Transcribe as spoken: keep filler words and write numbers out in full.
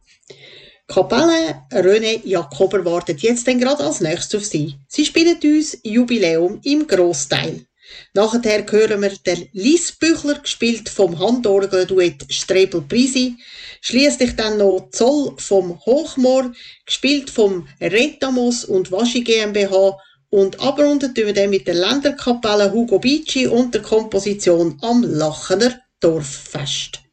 Kapelle René Jakober wartet jetzt dann gerade als nächstes auf Sie. Sie spielen uns Jubiläum im Grossteil. Nachher hören wir den Liesbüchler, gespielt vom Handorgel-Duett Strebel-Prisi. Schliesslich dann noch Zoll vom Hochmoor, gespielt vom Retamos und Waschi GmbH. Und abrunden tun wir dann mit der Länderkapelle Hugo Bici und der Komposition am Lachener Dorffest.